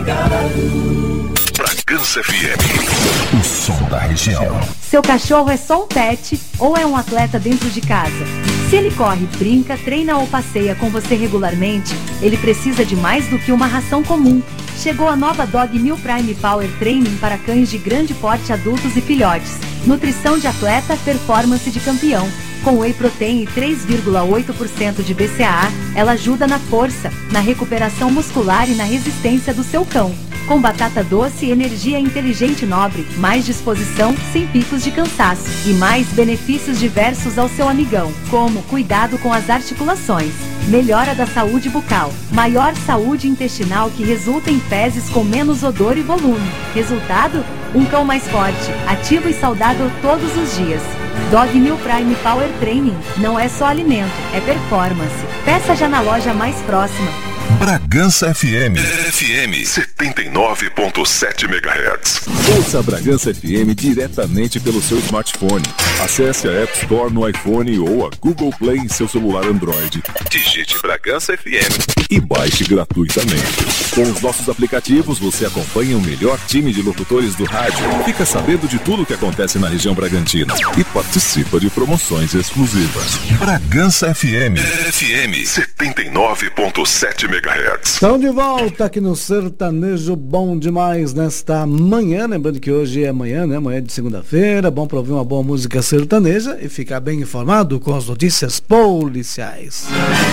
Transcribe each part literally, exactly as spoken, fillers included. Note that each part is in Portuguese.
ligado. Bragança F M, o som da região. Seu cachorro é só um pet ou é um atleta dentro de casa? Se ele corre, brinca, treina ou passeia com você regularmente, ele precisa de mais do que uma ração comum. Chegou a nova Dog Meal Prime Power Training para cães de grande porte, adultos e filhotes. Nutrição de atleta, performance de campeão. Com Whey Protein e três vírgula oito por cento de B C A A, ela ajuda na força, na recuperação muscular e na resistência do seu cão. Com batata doce e energia inteligente nobre, mais disposição, sem picos de cansaço e mais benefícios diversos ao seu amigão, como cuidado com as articulações, melhora da saúde bucal, maior saúde intestinal que resulta em fezes com menos odor e volume. Resultado? Um cão mais forte, ativo e saudável todos os dias. Dog Meal Prime Power Training não é só alimento, é performance. Peça já na loja mais próxima. Bragança F M. F M setenta e nove ponto sete megahertz. Ouça a Bragança F M diretamente pelo seu smartphone. Acesse a App Store no iPhone ou a Google Play em seu celular Android. Digite Bragança F M e baixe gratuitamente. Com os nossos aplicativos, você acompanha o melhor time de locutores do rádio, fica sabendo de tudo o que acontece na região Bragantina e participa de promoções exclusivas. Bragança F M. F M setenta e nove ponto sete megahertz. Estão de volta aqui no Sertanejo Bom Demais nesta manhã, lembrando que hoje é manhã, né? Manhã de segunda-feira, bom para ouvir uma boa música sertaneja e ficar bem informado com as notícias policiais.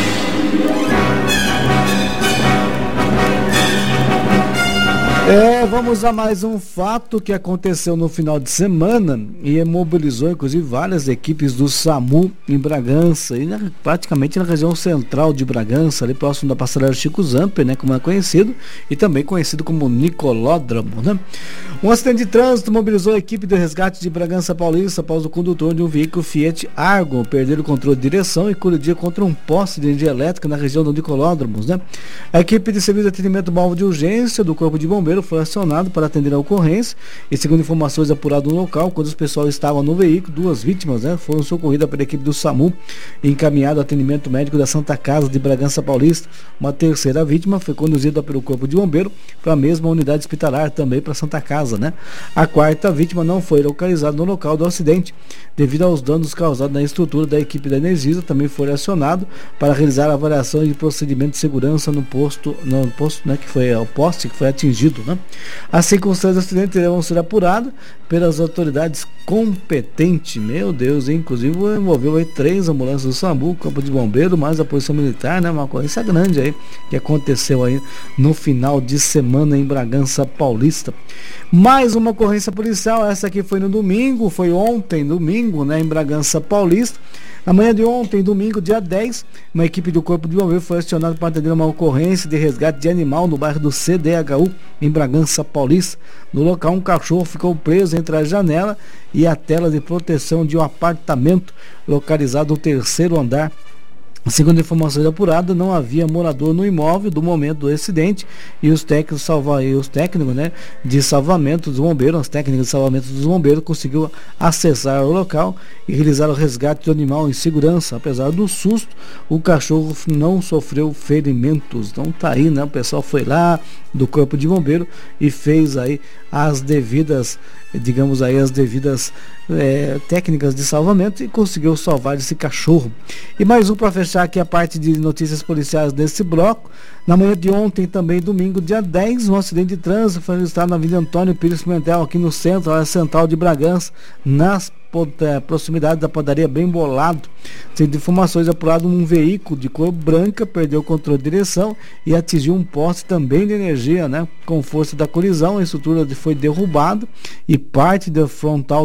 É, vamos a mais um fato que aconteceu no final de semana e mobilizou inclusive várias equipes do SAMU em Bragança e na, praticamente na região central de Bragança, ali próximo da passarela Chico Zamper, né, como é conhecido, e também conhecido como Nicolódromo, né? Um acidente de trânsito mobilizou a equipe de resgate de Bragança Paulista após o condutor de um veículo Fiat Argo perder o controle de direção e colidir contra um poste de energia elétrica na região do Nicolódromo, né? A equipe de serviço de atendimento móvel de urgência do Corpo de Bombeiros foi acionado para atender a ocorrência e, segundo informações apuradas no local, quando os pessoal estavam no veículo, duas vítimas, né, foram socorridas pela equipe do SAMU e encaminhado ao atendimento médico da Santa Casa de Bragança Paulista. Uma terceira vítima foi conduzida pelo Corpo de Bombeiro para a mesma unidade hospitalar, também para Santa Casa, né? A quarta vítima não foi localizada no local do acidente. Devido aos danos causados na estrutura, da equipe da Energisa também foi acionado para realizar a avaliação de procedimento de segurança no posto, no posto, né, que foi o poste que foi atingido, né? As circunstâncias do acidente deverão ser apuradas pelas autoridades competentes. Meu Deus, hein? Inclusive envolveu aí três ambulâncias do SAMU, Corpo de Bombeiro, mais a Polícia Militar, né? Uma ocorrência grande aí que aconteceu aí no final de semana em Bragança Paulista. Mais uma ocorrência policial, essa aqui foi no domingo, foi ontem, domingo, né? Em Bragança Paulista. Na manhã de ontem, domingo, dia dez, uma equipe do Corpo de Bombeiro foi acionada para atender uma ocorrência de resgate de animal no bairro do C D H U, em Bragança Paulista. No local, um cachorro ficou preso entre a janela e a tela de proteção de um apartamento localizado no terceiro andar. Segundo informações apuradas, não havia morador no imóvel do momento do acidente e os técnicos, salva, e os técnicos né, de salvamento dos bombeiros, as técnicas de salvamento dos bombeiros conseguiu acessar o local e realizar o resgate do animal em segurança. Apesar do susto, o cachorro não sofreu ferimentos. Então tá aí, né? O pessoal foi lá do Corpo de Bombeiro e fez aí as devidas, digamos aí, as devidas é, técnicas de salvamento e conseguiu salvar esse cachorro. E mais um para fechar aqui a parte de notícias policiais desse bloco. Na manhã de ontem, também domingo, dia dez, um acidente de trânsito foi registrado na Avenida Antônio Pires Pimentel, aqui no centro, área central de Bragança, nas proximidades da padaria Bem Bolado. Segundo informações apuradas, um veículo de cor branca perdeu o controle de direção e atingiu um poste também de energia, né? Com força da colisão, a estrutura foi derrubada e parte da frontal